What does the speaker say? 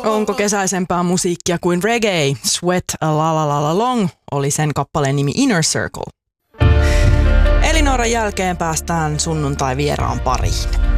Onko kesäisempää musiikkia kuin reggae? Sweat a la la la la long oli sen kappaleen nimi Inner Circle. Elinoran jälkeen päästään sunnuntai vieraan pariin.